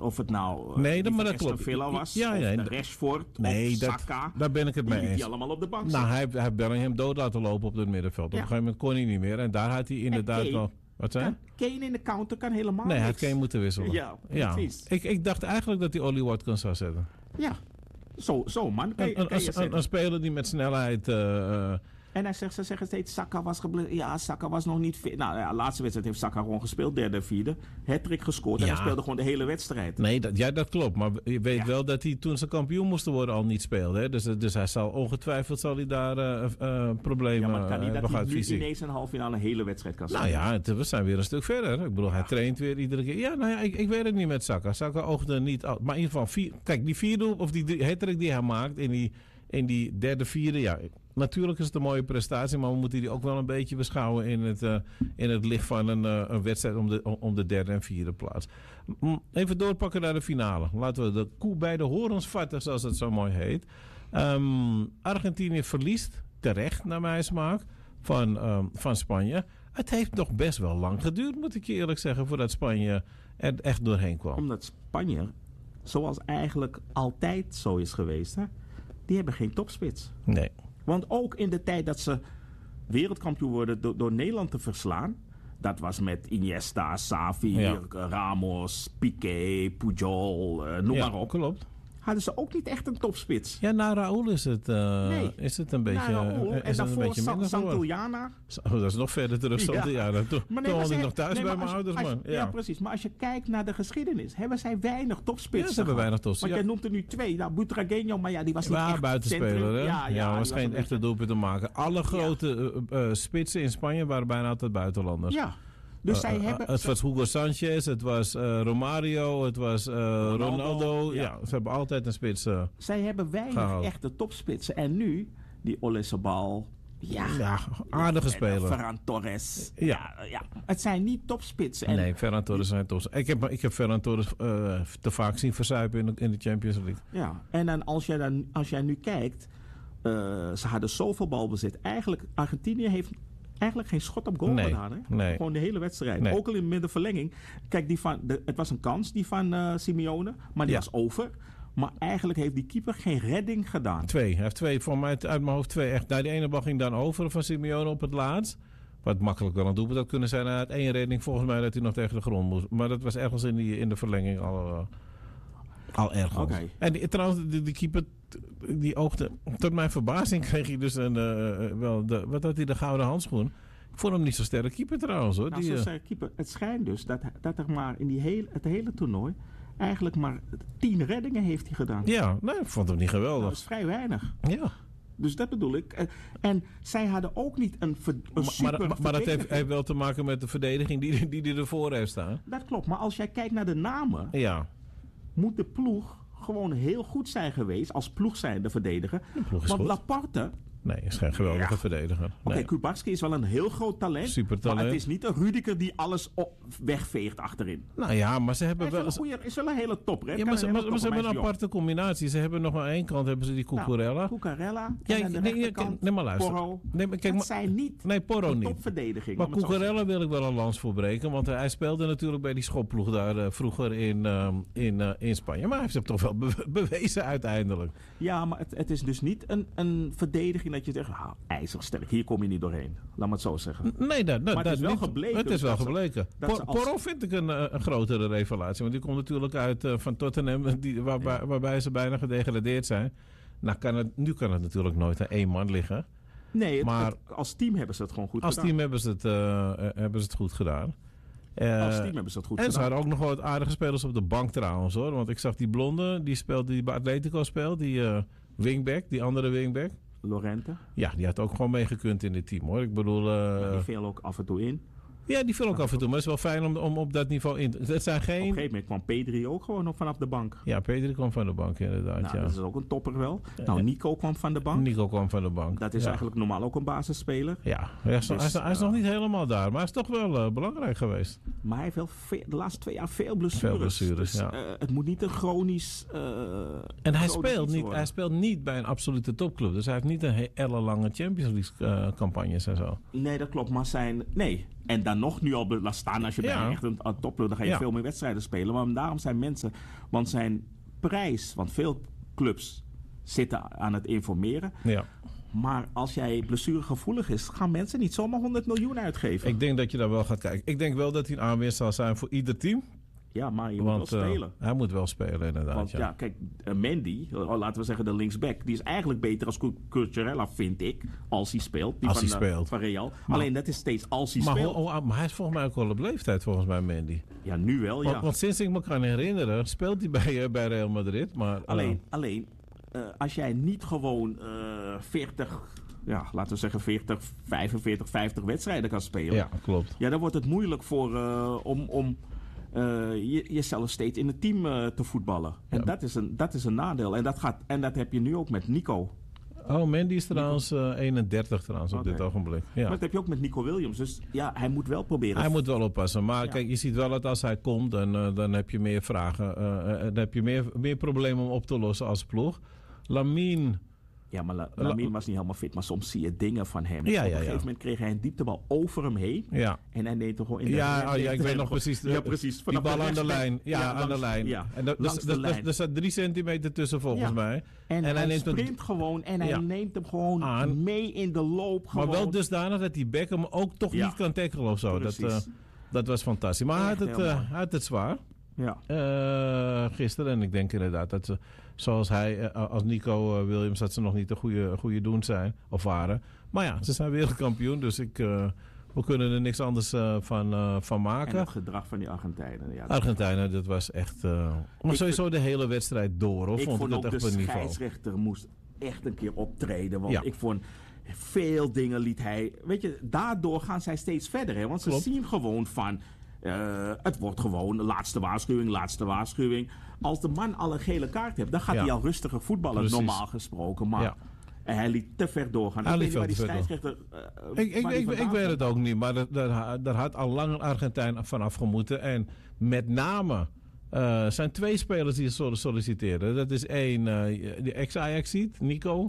of het nou maar dat klopt. Aston Villa was, of de Rashford, of Saka. Daar ben ik het mee eens. Die allemaal op de bank Nou, hij heeft Bellingham dood laten lopen op het middenveld. Op een gegeven moment kon hij niet meer. En daar had hij inderdaad wel... Wat zei Kane in de counter kan helemaal hij had niks. Kane moeten wisselen. Ja. Ik dacht eigenlijk dat hij Ollie Watkins zou zetten. Ja, zo man. Een speler die met snelheid... En ze zeggen steeds Saka was geblesseerd. Ja, Saka was nog niet fit. Nou ja, laatste wedstrijd heeft Saka gewoon gespeeld. Derde en vierde. Hattrick gescoord. En hij speelde gewoon de hele wedstrijd. Nee, dat klopt. Maar je weet wel dat hij toen ze kampioen moesten worden al niet speelde. Hè? Dus hij zal ongetwijfeld daar problemen maar kan niet dat hij nu fysiek. ineens een halve finale een hele wedstrijd kan spelen? Nou ja, we zijn weer een stuk verder. Ik bedoel, hij traint weer iedere keer. Ja, nou ja, ik weet het niet met Saka. Saka oogde niet uit. Maar in ieder geval, kijk, die vierde of die hattrick die hij maakt in die derde, vierde, ja... Natuurlijk is het een mooie prestatie, maar we moeten die ook wel een beetje beschouwen in het licht van een wedstrijd om de derde en vierde plaats. Even doorpakken naar de finale. Laten we de koe bij de horens vatten, zoals het zo mooi heet. Argentinië verliest, terecht naar mijn smaak, van Spanje. Het heeft nog best wel lang geduurd, moet ik je eerlijk zeggen, voordat Spanje er echt doorheen kwam. Omdat Spanje, zoals eigenlijk altijd zo is geweest, hè, die hebben geen topspits. Nee. Want ook in de tijd dat ze wereldkampioen worden door Nederland te verslaan. Dat was met Iniesta, Xavi, Ramos, Piqué, Pujol, noem maar op. Klopt. Hadden ze ook niet echt een topspits. Ja, na Raúl is het een beetje en daarvoor Santillana. Dat is nog verder terug, Santillana. Toen woonde ik nog thuis bij mijn ouders, man. Ja, precies. Maar als je kijkt naar de geschiedenis, hebben zij weinig topspitsen. Ja, ze hebben weinig topspitsen. Want jij noemt er nu 2. Nou, Butragueño, maar die was niet echt buitenspeler, hè? Ja, was geen echte doelpunt te maken. Alle grote spitsen in Spanje waren bijna altijd buitenlanders. Ja. Dus zij hebben... Het was Hugo Sanchez, het was Romario, het was Ronaldo. Ja, ze hebben altijd een spits zij hebben weinig echte topspitsen. En nu, die Oyarzabal... Ja, aardige speler. Ferran Torres. Ja. Het zijn niet topspitsen. Nee, Ferran Torres zijn topspitsen. Ik heb Ferran Torres te vaak zien verzuipen in de Champions League. Ja, en dan als jij nu kijkt... ze hadden zoveel balbezit. Eigenlijk, Argentinië heeft... Eigenlijk geen schot op goal gedaan. Hè? Nee. Gewoon de hele wedstrijd. Ook al in middenverlenging. Kijk, het was een kans, die van Simeone. Maar die was over. Maar eigenlijk heeft die keeper geen redding gedaan. Hij heeft 2. Voor mij uit mijn hoofd 2. Echt. Nou, die ene bal ging dan over van Simeone op het laatst. Wat makkelijk wel een doelpunt had kunnen zijn. Hij had 1 redding volgens mij dat hij nog tegen de grond moest. Maar dat was ergens in de verlenging al erg. Okay. En trouwens, de keeper... Die oogde, tot mijn verbazing kreeg hij dus wat had hij, de gouden handschoen. Ik vond hem niet zo sterk keeper trouwens hoor. Zo sterk keeper. Het schijnt dus dat er maar in het hele toernooi eigenlijk maar 10 reddingen heeft hij gedaan. Ja, nee, ik vond hem niet geweldig. Dat is vrij weinig. Ja. Dus dat bedoel ik. En zij hadden ook niet een super maar dat heeft wel te maken met de verdediging die ervoor heeft staan. Dat klopt, maar als jij kijkt naar de namen... moet de ploeg... gewoon heel goed zijn geweest als ploeg zijnde verdediger. Want goed. Laporte... Nee, is geen geweldige verdediger. Oké, Kubarski is wel een heel groot talent. Supertalent. Maar het is niet een Rudiger die alles wegveegt achterin. Nou ja, maar ze hebben wel... is wel een hele topper. Hè? Ja, maar ze hebben een aparte combinatie. Ze hebben nog aan één kant hebben ze die Cucurella. Cucurella. Nee, maar luister. Porro. Dat zijn niet Porro niet. Topverdediging. Maar Cucurella wil ik wel een lans voor breken. Want hij speelde natuurlijk bij die schopploeg daar vroeger in Spanje. Maar hij heeft het toch wel bewezen uiteindelijk. Ja, maar het is dus niet een verdediging dat je zegt, ijzersterk, hier kom je niet doorheen. Laat me het zo zeggen. Nee, maar het is wel gebleken. Het is wel gebleken. Porro vind ik een grotere revelatie. Want die komt natuurlijk uit van Tottenham, waarbij ze bijna gedegradeerd zijn. Nou, nu kan het natuurlijk nooit aan 1 man liggen. Nee, maar als team hebben ze het gewoon goed gedaan. Als team hebben ze het goed gedaan. Als team hebben ze het goed gedaan. En ze hadden ook nog wat aardige spelers op de bank trouwens hoor. Want ik zag die blonde, die bij Atletico speelt, die wingback, die andere wingback. Lorente. Ja, die had ook gewoon meegekund in dit team hoor. Ik bedoel... die viel ook af en toe in. Ja, die viel ook af en toe. Maar het is wel fijn om op dat niveau in te... Het zijn geen... Op een gegeven moment kwam Pedri ook gewoon vanaf de bank. Ja, Pedri kwam van de bank inderdaad. Nou, dat is ook een topper wel. Nou, Nico kwam van de bank. Dat is eigenlijk normaal ook een basisspeler. Ja, hij is nog niet helemaal daar. Maar hij is toch wel belangrijk geweest. Maar hij heeft wel de laatste 2 jaar veel blessures. Dus, het moet niet een chronisch... en hij speelt niet bij een absolute topclub. Dus hij heeft niet een hele lange Champions League campagnes en zo. Nee, dat klopt. Maar En dan nog nu al laat staan als je bij echt een topploeg, dan ga je veel meer wedstrijden spelen. Maar daarom zijn mensen, want zijn prijs, want veel clubs zitten aan het informeren. Ja. Maar als jij blessuregevoelig is, gaan mensen niet zomaar 100 miljoen uitgeven. Ik denk dat je daar wel gaat kijken. Ik denk wel dat hij een aanwinst zal zijn voor ieder team. Ja, maar je moet wel spelen. Hij moet wel spelen, inderdaad. Want kijk, Mendy, laten we zeggen de linksback, die is eigenlijk beter als Cucurella, vind ik, als hij speelt. Die als hij speelt. Van Real. Maar, alleen dat is steeds als hij speelt. Maar hij is volgens mij ook wel op leeftijd, volgens mij, Mendy. Ja, nu wel, ja. Want sinds ik me kan herinneren, speelt hij bij Real Madrid. Maar, alleen als jij niet gewoon 40... Ja, laten we zeggen 40, 45, 50 wedstrijden kan spelen. Ja, klopt. Ja, dan wordt het moeilijk voor om jezelf steeds in het team te voetballen. En dat is een nadeel. En dat heb je nu ook met Nico. Oh, Mendy is trouwens 31 trouwens op dit ogenblik. Ja. Maar dat heb je ook met Nico Williams. Dus ja, hij moet wel proberen. Hij moet wel oppassen. Maar kijk, je ziet wel dat als hij komt, dan heb je meer vragen. Dan heb je meer problemen om op te lossen als ploeg. Lamine... Ja, maar Lamine was niet helemaal fit. Maar soms zie je dingen van hem. Ja, Op een gegeven moment kreeg hij een dieptebal over hem heen. Ja. En hij deed er gewoon in de ja, ik weet nog precies. Precies. Die bal aan de lijn. Ja, aan de lijn. Ja, en er zat 3 centimeter tussen volgens mij. En hij sprint gewoon en hij neemt hem gewoon mee in de loop. Maar wel dusdanig dat die back hem ook toch niet kan tackelen of zo. Dat was fantastisch. Maar hij had het zwaar. Ja. Gisteren. En ik denk inderdaad dat ze, zoals hij, als Nico Williams, dat ze nog niet de goede doen zijn of waren. Maar ja, ze zijn wereldkampioen, dus we kunnen er niks anders van maken. En het gedrag van die Argentijnen. Ja, Argentijnen, dat was echt... maar sowieso de hele wedstrijd door, hoor. Ik vond dat ook echt de scheidsrechter moest echt een keer optreden. Want ik vond... Veel dingen liet hij... Weet je, daardoor gaan zij steeds verder. Hè? Want ze zien gewoon van... het wordt gewoon laatste waarschuwing. Als de man al een gele kaart heeft, dan gaat hij al rustiger voetballen, normaal gesproken. Maar hij liet te ver doorgaan. Ik weet niet waar die scheidsrechter... Ik weet het ook niet, maar daar had al lang een Argentijn vanaf gemoeten. En met name... zijn 2 spelers die solliciteerden. Dat is één, die ex-Ajaxiet, Nico.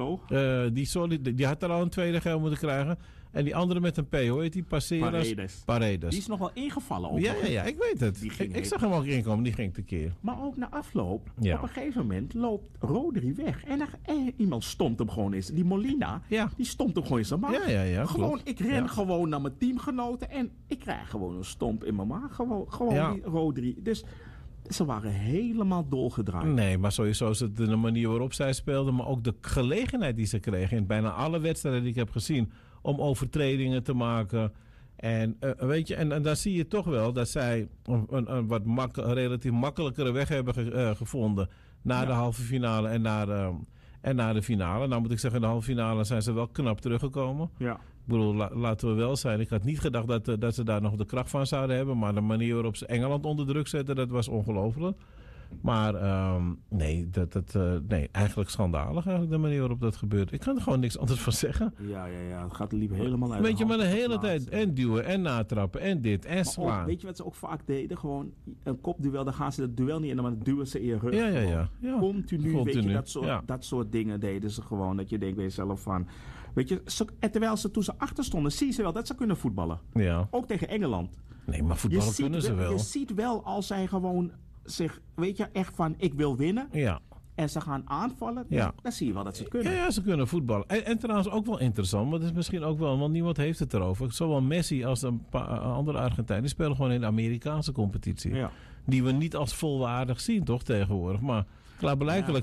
Die had er al een tweede geel moeten krijgen. En die andere met een P, hoe heet die? Paredes. Die is nog wel ingevallen. Ook, ja, ik weet het. Ik zag hem ook inkomen, die ging tekeer. Maar ook na afloop, op een gegeven moment loopt Rodri weg. En iemand stompt hem gewoon eens. Die Molina, die stompt hem gewoon in zijn maag. Ja, gewoon, ik ren gewoon naar mijn teamgenoten en ik krijg gewoon een stomp in mijn maag. Gewoon die Rodri. Dus... Ze waren helemaal dolgedraaid. Nee, maar sowieso is het de manier waarop zij speelden, maar ook de gelegenheid die ze kregen in bijna alle wedstrijden die ik heb gezien om overtredingen te maken. En weet je, en daar zie je toch wel dat zij een relatief makkelijkere weg hebben gevonden naar de halve finale en naar de finale. Nou moet ik zeggen, in de halve finale zijn ze wel knap teruggekomen. Ja. Ik bedoel, laten we wel zijn. Ik had niet gedacht dat ze daar nog de kracht van zouden hebben. Maar de manier waarop ze Engeland onder druk zetten, dat was ongelooflijk. Maar nee, eigenlijk schandalig eigenlijk de manier waarop dat gebeurt. Ik kan er gewoon niks anders van zeggen. Ja, het gaat liever helemaal uit. Weet je, maar de hele tijd en duwen en natrappen en dit en slaan. Ook, weet je wat ze ook vaak deden? Gewoon een kopduel, dan gaan ze het duel niet in, maar dan duwen ze in je rug. Ja. Continu, weet je, dat soort dingen deden ze gewoon. Dat je denkt bij jezelf van... Weet je, terwijl toen ze achter stonden, zie je wel dat ze kunnen voetballen. Ja. Ook tegen Engeland. Nee, maar voetballen kunnen ze wel. Je ziet wel als zij gewoon zich, weet je, echt van ik wil winnen. Ja. En ze gaan aanvallen, dan zie je wel dat ze het kunnen. Ja, ze kunnen voetballen. En trouwens ook wel interessant, maar dat is misschien ook wel, want niemand heeft het erover. Zowel Messi als een paar andere Argentijnen, die spelen gewoon in de Amerikaanse competitie. Ja. Die we niet als volwaardig zien, toch, tegenwoordig. Maar klaarblijkelijk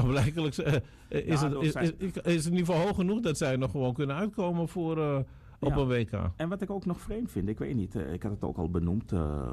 is het in ieder geval hoog genoeg dat zij nog gewoon kunnen uitkomen voor op een WK. En wat ik ook nog vreemd vind, ik weet niet, ik had het ook al benoemd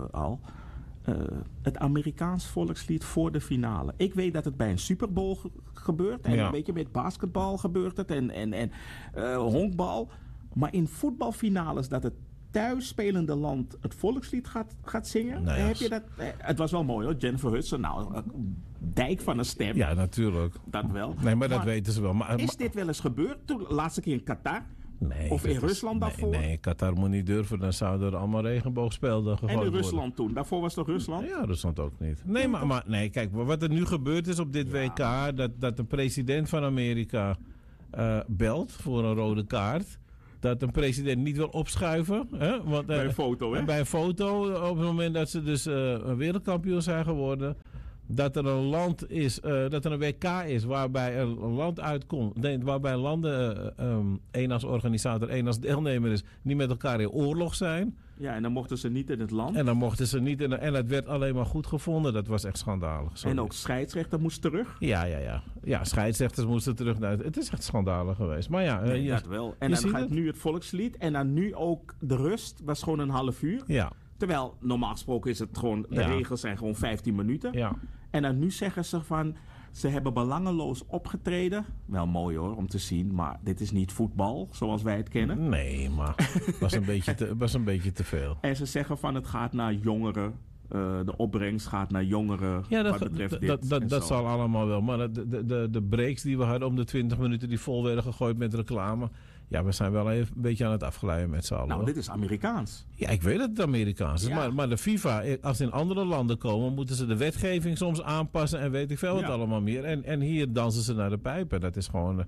het Amerikaans volkslied voor de finale. Ik weet dat het bij een Super Bowl gebeurt. En een beetje met basketbal gebeurt het en honkbal. Maar in voetbalfinales dat het thuisspelende land het volkslied gaat zingen. Nou ja, heb je dat? Het was wel mooi hoor, Jennifer Hudson. Nou, dijk van een stem. Ja, natuurlijk. Dat wel. Nee, maar dat weten ze wel. Maar is dit wel eens gebeurd? Toen, de laatste keer in Qatar? Nee, of in Rusland daarvoor? Nee, Qatar moet niet durven. Dan zouden er allemaal regenboogspelden gegooid worden. En in Rusland toen? Daarvoor was het toch Rusland? Ja, Rusland ook niet. Nee, maar nee, kijk, wat er nu gebeurd is op dit WK... dat de president van Amerika belt voor een rode kaart... dat een president niet wil opschuiven. Hè? Want, bij een foto, hè? Bij een foto, op het moment dat ze dus een wereldkampioen zijn geworden. Dat er een land is, dat er een WK is waarbij een land uitkomt. Nee, waarbij landen, één als organisator, één als deelnemer is, niet met elkaar in oorlog zijn. Ja, en dan mochten ze niet in het land. En dan mochten ze niet en het werd alleen maar goed gevonden. Dat was echt schandalig. Sorry. En ook scheidsrechter moest terug. Ja, scheidsrechters moesten terug. Nou, het is echt schandalig geweest. Maar ja, dat wel. En dan gaat nu het volkslied. En dan nu ook de rust. Was gewoon een half uur. Ja. Terwijl normaal gesproken is het gewoon, de regels zijn gewoon 15 minuten. Ja. En dan nu zeggen ze van, ze hebben belangeloos opgetreden. Wel mooi hoor, om te zien, maar dit is niet voetbal zoals wij het kennen. Nee, maar het was een beetje te veel. En ze zeggen van, het gaat naar jongeren. De opbrengst gaat naar jongeren. Ja, wat betreft dat zal allemaal wel. Maar de breaks die we hadden om de 20 minuten die vol werden gegooid met reclame. Ja, we zijn wel even een beetje aan het afgeleiden met z'n allen. Nou, dit is Amerikaans. Ja, ik weet dat het Amerikaans is. Ja. Maar de FIFA, als ze in andere landen komen, moeten ze de wetgeving soms aanpassen en weet ik veel wat allemaal meer. En hier dansen ze naar de pijpen. Dat is gewoon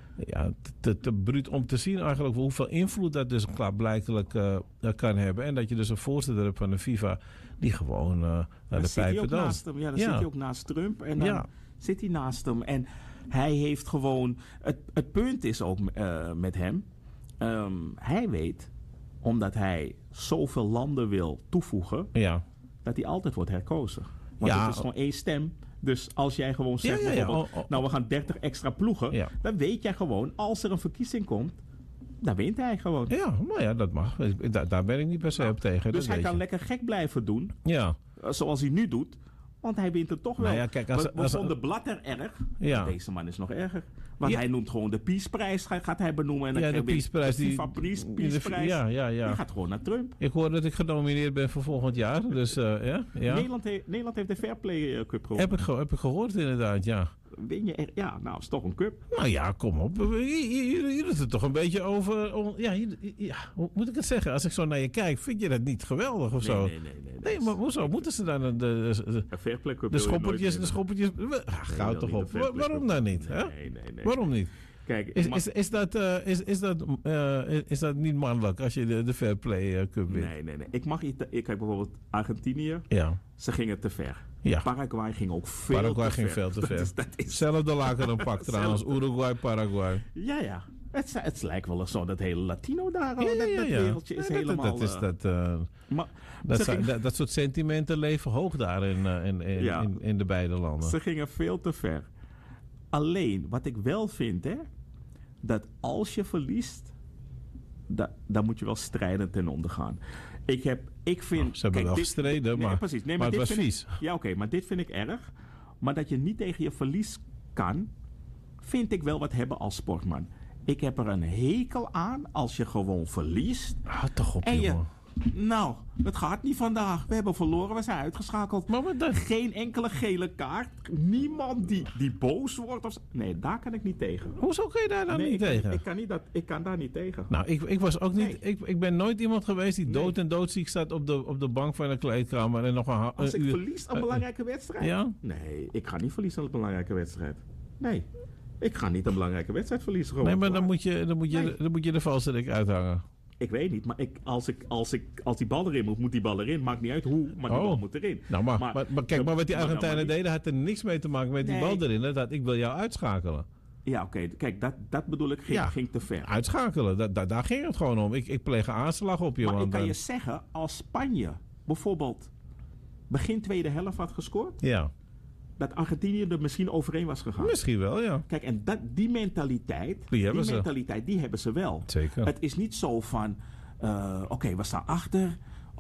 te bruut om te zien eigenlijk hoeveel invloed dat dus klaarblijkelijk kan hebben. En dat je dus een voorzitter hebt van de FIFA die gewoon naar de pijpen danst. Ja, dan zit hij ook naast Trump en dan zit hij naast hem. En hij heeft gewoon... Het punt is ook met hem. Hij weet, omdat hij zoveel landen wil toevoegen, dat hij altijd wordt herkozen. Want het is gewoon 1 stem. Dus als jij gewoon zegt bijvoorbeeld, nou we gaan 30 extra ploegen, dan weet jij gewoon, als er een verkiezing komt, dan wint hij gewoon. Ja, maar ja, dat mag. Daar ben ik niet per se op tegen. Dus hij kan lekker gek blijven doen, zoals hij nu doet. Want hij wint het toch wel. Ja, kijk, we vonden Blatter erg. Ja. Deze man is nog erger. Want hij noemt gewoon de Peaceprijs, gaat hij benoemen. En dan de Peaceprijs. De FIFA Peaceprijs. Ja. Die gaat gewoon naar Trump. Ik hoor dat ik genomineerd ben voor volgend jaar. Dus, Nederland heeft de Fairplay Cup gewonnen. Heb ik gehoord inderdaad, ja. Win je echt? Ja, nou, is toch een cup. Nou ja, kom op. Je doet het toch een beetje over... hoe moet ik het zeggen? Als ik zo naar je kijk, vind je dat niet geweldig of zo? Nee, maar hoezo? Moeten ze dan de Fairplay Cup de schoppertjes... Ga toch op. Waarom dan niet? Nee. Waarom niet? Kijk, is dat niet mannelijk als je de Fairplay Cup wint? Nee. Ik heb bijvoorbeeld Argentinië. Ja. Ze gingen te ver. Ja. Paraguay ging ook veel te ver. Hetzelfde laken dan pak trouwens. Uruguay, Paraguay. Ja. Het lijkt wel eens zo, dat hele Latino daar. Dat wereldje is helemaal... Dat soort sentimenten leven hoog daar in de beide landen. Ze gingen veel te ver. Alleen, wat ik wel vind, dat als je verliest, dan moet je wel strijdend ten onder gaan. Ik vind... Ze hebben wel gestreden, maar het was vies. Ja, oké, maar dit vind ik erg. Maar dat je niet tegen je verlies kan, vind ik wel wat hebben als sportman. Ik heb er een hekel aan als je gewoon verliest. Toch op, jongen. Nou, het gaat niet vandaag. We hebben verloren, we zijn uitgeschakeld. Maar geen enkele gele kaart. Niemand die boos wordt. Nee, daar kan ik niet tegen. Hoezo kun je daar dan niet tegen? Ik kan daar niet tegen. Nou, ik was ook niet... Ik ben nooit iemand geweest die dood en doodziek staat op de bank van de kleedkamer. En nog als ik verlies een belangrijke wedstrijd? Ja? Nee, ik ga niet verliezen aan een belangrijke wedstrijd. Nee. Ik ga niet een belangrijke wedstrijd verliezen. Gewoon. Nee, maar dan moet je de valstrik uithangen. Ik weet niet, maar als die bal erin moet die bal erin. Maakt niet uit hoe, maar die bal moet erin. Nou, maar kijk, maar wat die Argentijnen deden had er niks mee te maken met die bal erin. Ik wil jou uitschakelen. Ja, oké. Kijk, dat bedoel ik, ging te ver. Uitschakelen, daar ging het gewoon om. Ik pleeg een aanslag op je. Maar ik kan je zeggen, als Spanje bijvoorbeeld begin tweede helft had gescoord... Ja. Dat Argentinië er misschien overheen was gegaan. Misschien wel, ja. Kijk, en die mentaliteit, die hebben ze wel. Zeker. Het is niet zo van, oké, we staan achter.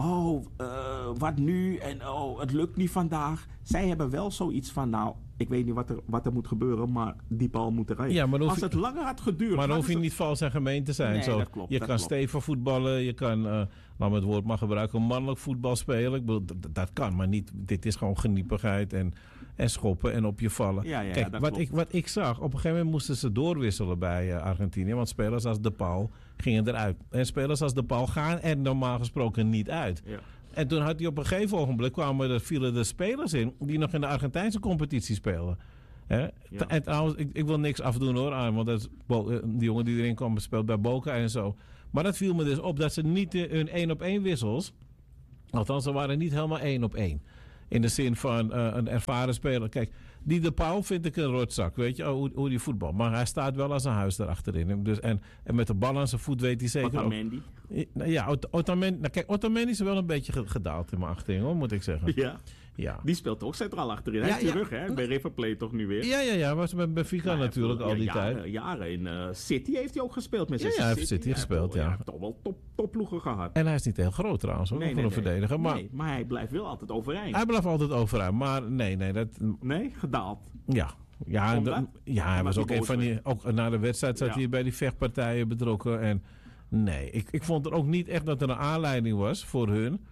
Wat nu? En het lukt niet vandaag. Zij hebben wel zoiets van, nou, ik weet niet wat er moet gebeuren, maar die bal moet erin. Ja, maar als het langer had geduurd... Maar dan hoef je niet vals en gemeen te zijn. Nee, zo. Dat klopt. Je kan stevig voetballen, je kan, nou het woord mag gebruiken, mannelijk voetbal spelen. Ik bedoel, dat kan, maar niet. Dit is gewoon geniepigheid en schoppen en op je vallen. Kijk, wat ik zag, op een gegeven moment moesten ze doorwisselen bij Argentinië. Want spelers als De Paul gingen eruit. En spelers als De Paul gaan er normaal gesproken niet uit. Ja. En toen had hij op een gegeven ogenblik vielen er spelers in die nog in de Argentijnse competitie speelden. Ja. En trouwens, ik wil niks afdoen hoor, want dat is, die jongen die erin kwam speelt bij Boca en zo. Maar dat viel me dus op dat ze niet hun 1-op-1 wissels... Althans, ze waren niet helemaal 1-op-1. In de zin van een ervaren speler. Kijk, die De Pauw vind ik een rotzak, weet je, hoe die voetbal. Maar hij staat wel als een huis erachterin. Dus, en met de bal aan zijn voet weet hij zeker Otamendi. Ja, Otamendi. Nou, kijk, Otamendi is wel een beetje gedaald in mijn achting, hoor, moet ik zeggen. Ja. Die speelt ook centraal achterin. Hij is terug, hè? Bij River Plate toch nu weer? Ja. Was bij Benfica natuurlijk al die tijd. Jaren in City heeft hij ook gespeeld met City. Ja, hij heeft City gespeeld, ja. Hij heeft toch wel topploegen gehad. En hij is niet heel groot trouwens, hoor, voor een verdediger. Maar hij blijft wel altijd overeind. Hij blijft altijd overeind, maar nee. Nee, gedaald. Ja, hij was ook een van die... Ook na de wedstrijd zat hij bij die vechtpartijen betrokken. En nee, ik vond er ook niet echt dat er een aanleiding was voor hun...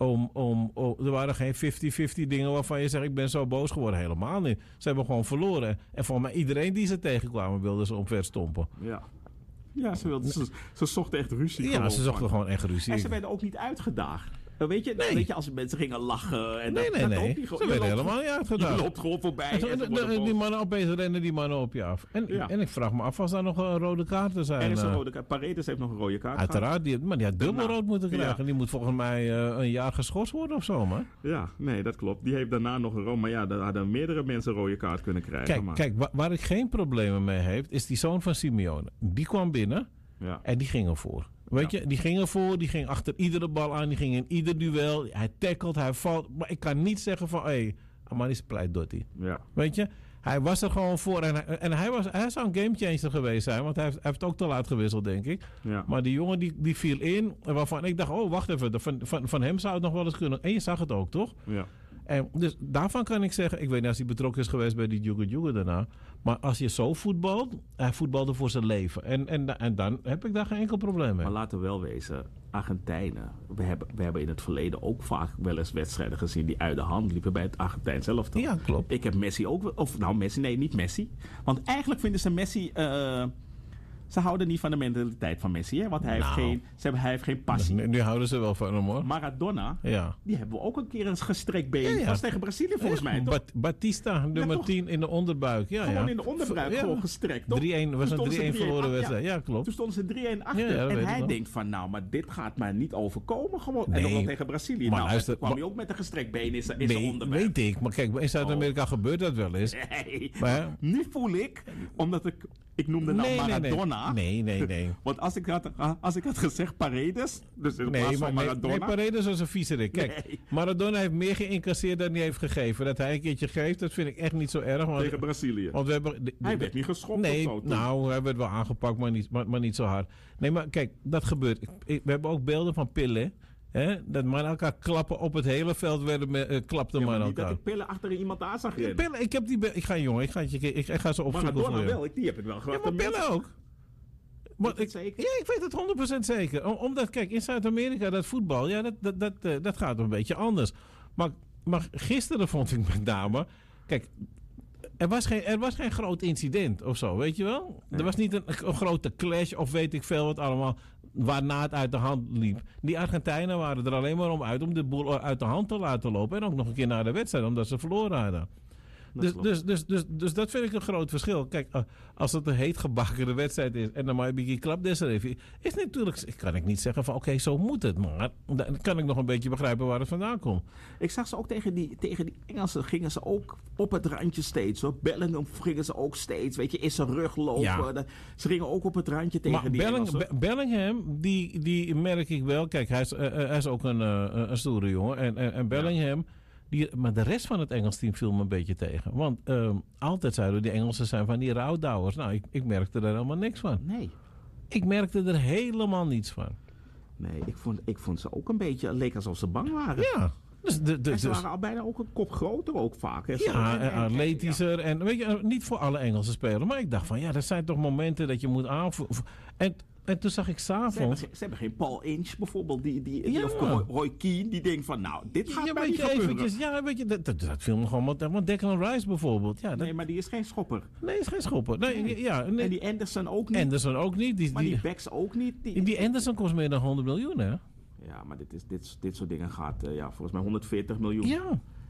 er waren geen 50-50 dingen waarvan je zegt... ik ben zo boos geworden. Helemaal niet. Ze hebben gewoon verloren. En volgens mij iedereen die ze tegenkwamen... wilden ze omverstompen. Ja, ze zochten echt ruzie. Ja, ze zochten gewoon echt ruzie. En ze werden ook niet uitgedaagd. Weet je, als mensen gingen lachen... En nee. Ze werden helemaal niet uitgedaagd. Je loopt gewoon voorbij. Die mannen opeens rennen die mannen op je af. En ik vraag me af als daar nog een rode kaart te zijn. Er is een rode kaart. Paredes heeft nog een rode kaart. Uiteraard, maar die had dubbelrood moeten krijgen. Ja. Die moet volgens mij een jaar geschorst worden of zo, man. Ja, nee, dat klopt. Die heeft daarna nog een rood. Maar ja, daar hadden meerdere mensen een rode kaart kunnen krijgen. Kijk, waar ik geen problemen mee heb... is die zoon van Simeone. Die kwam binnen en die ging ervoor. Weet je, die ging ervoor, die ging achter iedere bal aan, die ging in ieder duel. Hij tackelt, hij valt. Maar ik kan niet zeggen van, Amaris pleit Dotti. Ja. Weet je, hij was er gewoon voor. En hij zou een gamechanger geweest zijn, want hij heeft ook te laat gewisseld, denk ik. Ja. Maar die jongen die viel in, waarvan ik dacht, wacht even, van hem zou het nog wel eens kunnen. En je zag het ook, toch? Ja. En dus daarvan kan ik zeggen, ik weet niet als hij betrokken is geweest bij die Jugo daarna. Maar als je zo voetbalt, hij voetbalde voor zijn leven. En dan heb ik daar geen enkel probleem mee. Maar laten we wel wezen, Argentijnen. We hebben in het verleden ook vaak wel eens wedstrijden gezien die uit de hand liepen bij het Argentijn zelf. Ja, klopt. Ik heb Messi ook, niet Messi. Want eigenlijk vinden ze Messi... Ze houden niet van de mentaliteit van Messi, hè? Want hij heeft geen passie. Nu houden ze wel van hem, hoor. Maradona, die hebben we ook een keer een gestrekt been. Dat was tegen Brazilië volgens mij, toch? Batista, nummer 10 in de onderbuik. Gewoon in de onderbuik, gewoon gestrekt, toch? 3-1, was een 3-1 verloren wedstrijd. Ja, klopt. Toen stonden ze 3-1 achter. En hij denkt van, maar dit gaat mij niet overkomen. Gewoon. En dan wel tegen Brazilië. Maar luister, kwam hij ook met een gestrekt been in zijn onderbuik. Weet ik. Maar kijk, in Zuid-Amerika gebeurt dat wel eens. Nee, maar nu voel ik, omdat ik noemde Maradona. Nee. Want als ik had gezegd Paredes, dus in plaats van Maradona... Nee, Paredes was een viezerik. Kijk, Maradona heeft meer geïncasseerd dan hij heeft gegeven. Dat hij een keertje geeft, dat vind ik echt niet zo erg. Want, tegen Brazilië. Want hij werd niet geschopt of zo. Nou, hij werd wel aangepakt, maar niet zo hard. Nee, maar kijk, dat gebeurt. We hebben ook beelden van Pille. Dat mannen elkaar klappen op het hele veld klapten maar elkaar. Dat ik Pillen achter iemand aan zag rennen. Pillen, ik heb die... Ik ga ze opzoeken. Maradona wel, die heb ik wel gehad. Ja, maar Pillen ook. Maar zeker? Ja, ik weet het 100% zeker. Omdat, kijk, in Zuid-Amerika dat voetbal, dat gaat een beetje anders. Maar gisteren vond ik met name... Kijk, er was geen groot incident of zo, weet je wel? Nee. Er was niet een grote clash of weet ik veel wat allemaal... waarna het uit de hand liep. Die Argentijnen waren er alleen maar om de boel uit de hand te laten lopen. En ook nog een keer naar de wedstrijd, omdat ze verloren hadden. Dus dat vind ik een groot verschil. Kijk, als het een heet gebakerde wedstrijd is en dan maar een beetje klapdesser heeft, is natuurlijk, kan ik niet zeggen van oké, zo moet het. Maar dan kan ik nog een beetje begrijpen waar het vandaan komt. Ik zag ze ook tegen die Engelsen gingen ze ook op het randje steeds. Hoor. Bellingham gingen ze ook steeds. Weet je, is zijn rug lopen. Ja. Ze gingen ook op het randje tegen maar die Engelsen. Bellingham, die merk ik wel. Kijk, hij is ook een stoere jongen. En Bellingham... Maar de rest van het Engels team viel me een beetje tegen. Want altijd zeiden we, die Engelsen zijn van die rouwdouwers. Nou, ik merkte er helemaal niks van. Nee. Ik merkte er helemaal niets van. Nee, ik vond ze ook een beetje... Het leek alsof ze bang waren. Ja. Ze waren al bijna ook een kop groter ook vaak. Hè, en atletischer. Ja. En weet je, niet voor alle Engelse spelers. Maar ik dacht van, dat zijn toch momenten dat je moet aanvoeren. En toen zag ik s'avonds... Ze hebben geen Paul Inch bijvoorbeeld, of Roy Keane, die denkt van, dit gaat mij niet gebeuren. Weet je, dat viel me gewoon... Want Declan Rice bijvoorbeeld... Nee, maar die is geen schopper. Nee, is geen schopper. Nee. En die Anderson ook niet. Die backs ook niet. Die Anderson kost meer dan 100 miljoen, hè? Ja, maar dit soort dingen gaat volgens mij 140 miljoen. Ja.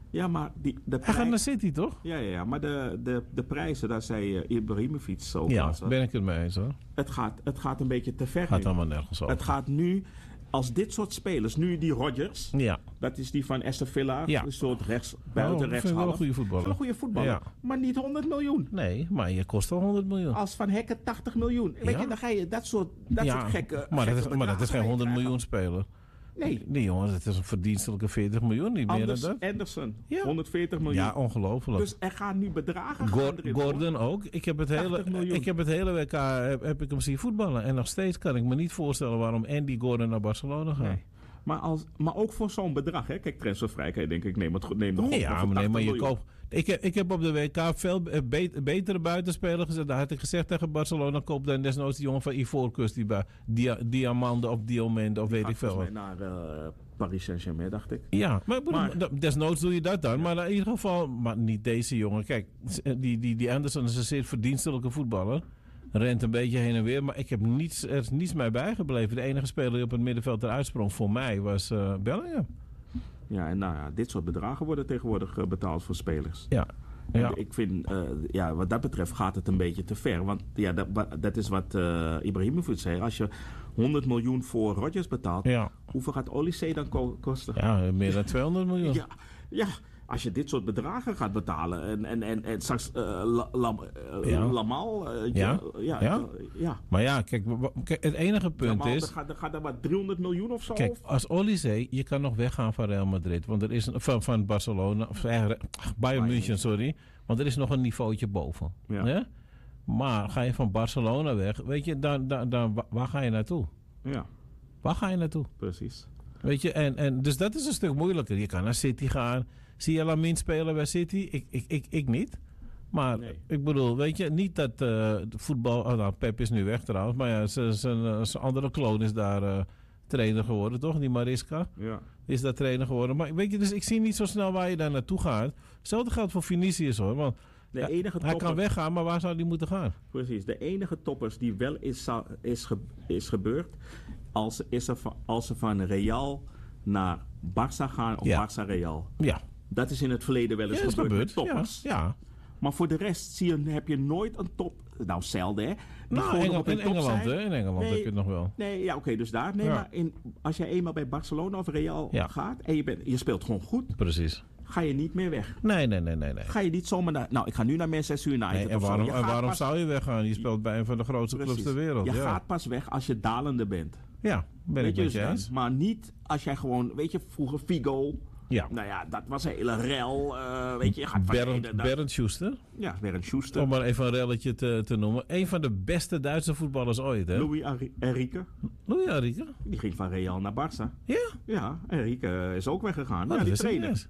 Ja, maar Hij gaat naar City, toch? Ja, maar de prijzen, daar zei Ibrahimovic zo. Ja, ben ik het mee eens hoor. Het gaat een beetje te ver. Gaat allemaal nergens over. Het gaat nu, als dit soort spelers, nu die Rodgers, dat is die van Aston Villa, een soort buiten rechtshalf. Wel een goede voetballer. Wel een goede voetballer, maar niet 100 miljoen. Nee, maar je kost wel 100 miljoen. Als Van Hekken 80 miljoen. Weet je, dan ga je dat soort gekke... Maar dat is geen 100 miljoen speler. Nee, jongens, het is een verdienstelijke 40 miljoen, niet meer dan dat. Anderson, 140 miljoen. Ja, ongelooflijk. Dus er gaan nu bedragen Gordon ook. Ik heb het hele WK heb ik hem zien voetballen. En nog steeds kan ik me niet voorstellen waarom Andy Gordon naar Barcelona gaat. Nee. Maar ook voor zo'n bedrag, hè? Kijk, transfervrij, denk ik, neem de gok. Ja, maar je koopt... Ik heb op de WK veel betere buitenspelers gezet. Daar had ik gezegd tegen Barcelona, koop dan desnoods die jongen van Ivoorkust, die bij Diamande of Diomende of weet ik veel wat. Naar Paris Saint-Germain, dacht ik. Ja, maar desnoods doe je dat dan. Ja. Maar in ieder geval, maar niet deze jongen. Kijk, die Anderson is een zeer verdienstelijke voetballer. Rent een beetje heen en weer, maar er is niets mij bijgebleven. De enige speler die op het middenveld eruit sprong voor mij was Bellingham. Ja, en dit soort bedragen worden tegenwoordig betaald voor spelers. Ja. Ik vind, wat dat betreft gaat het een beetje te ver. Want dat is wat Ibrahimovic zei. Als je 100 miljoen voor Rodgers betaalt, hoeveel gaat Olysee dan kosten? Ja, meer dan 200 miljoen. Ja. Als je dit soort bedragen gaat betalen en straks Lamal... Maar ja, kijk, het enige punt Lamal, is... Dan gaat er wat 300 miljoen of zo? Kijk, als Olysee, je kan nog weggaan van Real Madrid. Want er is van Barcelona, of eigenlijk Bayern München, sorry. Want er is nog een niveautje boven. Ja. Ja? Maar ga je van Barcelona weg, weet je, waar ga je naartoe? Ja. Waar ga je naartoe? Precies. Weet je, en dus dat is een stuk moeilijker. Je kan naar City gaan. Zie je Lamine spelen bij City? Ik niet. Maar ik bedoel, weet je, niet dat voetbal... Pep is nu weg trouwens. Maar ja, zijn andere kloon is daar trainer geworden, toch? Die Mariska. Ja. Is daar trainer geworden. Maar weet je, dus ik zie niet zo snel waar je daar naartoe gaat. Hetzelfde geldt voor Vinicius hoor. Want hij kan weggaan, maar waar zou hij moeten gaan? Precies. De enige toppers die wel is gebeurd... Als ze van Real naar Barça gaan of Barça Real. Ja. Dat is in het verleden wel eens gebeurd met toppers. Ja. Maar voor de rest heb je nooit een top... Nou, zelden hè. In Engeland heb je het nog wel. Nee, ja, oké, dus daar. Nee, maar als jij eenmaal bij Barcelona of Real gaat... en je speelt gewoon goed... Precies. Ga je niet meer weg. Nee. Ga je niet zomaar naar... Nou, ik ga nu naar Manchester United. Nee, en waarom zou je weggaan? Je speelt bij een van de grootste clubs ter wereld. Je gaat pas weg als je dalende bent. Ja, ben ik met je eens. Maar niet als jij gewoon... Weet je, vroeger Figo... Ja. Nou ja, dat was een hele rel. Weet je, gaat Bernd Schuster. Ja, Bernd Schuster. Om maar even een relletje te noemen. Een van de beste Duitse voetballers ooit, hè? Louis Enrique. Louis Enrique? Die ging van Real naar Barça. Ja? Ja, Enrique is ook weggegaan. Ja, die trainer.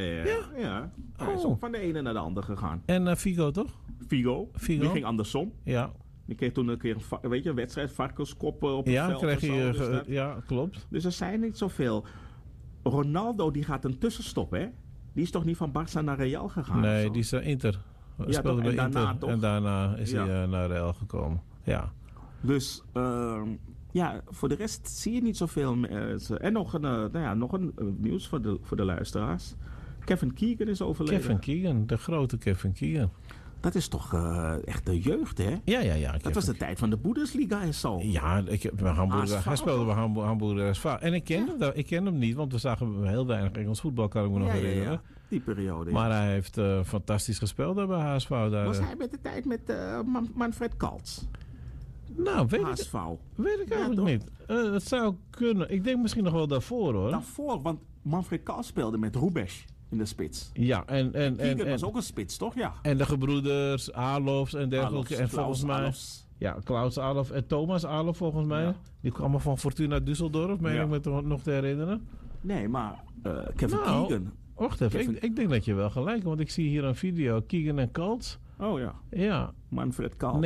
Ja. Hij is ook van de ene naar de andere gegaan. En Figo, toch? Figo. Die ging andersom. Ja. Die kreeg toen een keer een wedstrijd, varkenskoppen op het veld. Kreeg je, ja, klopt. Dus er zijn niet zoveel... Ronaldo die gaat een tussenstop, hè? Die is toch niet van Barça naar Real gegaan? Nee, die is Inter. Speelde bij Inter. Toch? En daarna is hij naar Real gekomen. Ja. Dus voor de rest zie je niet zoveel. En nog een nieuws voor de luisteraars. Kevin Keegan is overleden. Kevin Keegan, de grote Kevin Keegan. Dat is toch echt de jeugd, hè? Ja. Dat was de tijd van de Bundesliga en zo. Ja, hij speelde bij Hamburger SV. En ik ken hem niet, want we zagen heel weinig Engels voetbal, kan ik me nog herinneren. Ja, die periode. Maar hij heeft fantastisch gespeeld daar bij HSV. Was hij met de tijd met Manfred Kaltz? Nou, weet ik eigenlijk niet. Het zou kunnen. Ik denk misschien nog wel daarvoor, hoor. Daarvoor, want Manfred Kaltz speelde met Rubesch in de spits. Ja, en was ook een spits, toch? Ja. En de gebroeders Alofs en dergelijke. En volgens mij... Ja, Klaus Alof en Thomas Alof volgens mij. Ja. Die kwamen van Fortuna Düsseldorf, meen ik me nog te herinneren. Nee, maar Kevin Keegan. Wacht even, ik denk dat je wel gelijk, want ik zie hier een video. Keegan en Kaltz. Oh ja. Ja. Manfred Kaltz.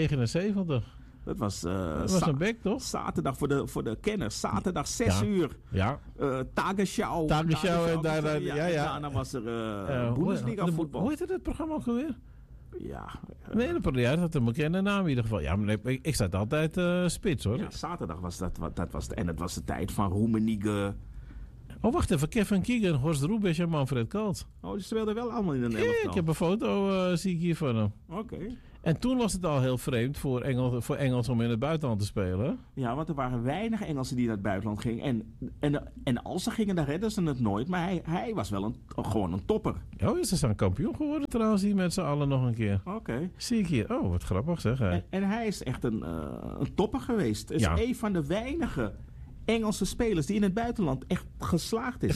1979. Dat was een bek, toch? Zaterdag voor de kenners. Zaterdag 6 uur. Ja. Tagesschau. En daarna was er Bundesliga voetbal. Hoe heette het programma ook alweer? Ja. Nee, dat had een bekende naam in ieder geval. Ja, maar ik zat altijd spits, hoor. Ja, zaterdag was dat was en het was de tijd van Roemenigge. Oh, wacht even. Kevin Keegan, Horst Rubesch en Manfred Kalt. Oh, die speelden wel allemaal in een elftal. Ja, ik heb een foto, zie ik hier van hem. Oké. En toen was het al heel vreemd voor Engels om in het buitenland te spelen. Ja, want er waren weinig Engelsen die naar het buitenland gingen. En als ze gingen, dan redden ze het nooit. Maar hij was wel gewoon een topper. Oh, ze zijn kampioen geworden trouwens hier met z'n allen nog een keer. Oké. Zie ik hier. Oh, wat grappig zeg. En hij is echt een topper geweest. Is een van de weinige Engelse spelers die in het buitenland echt geslaagd is.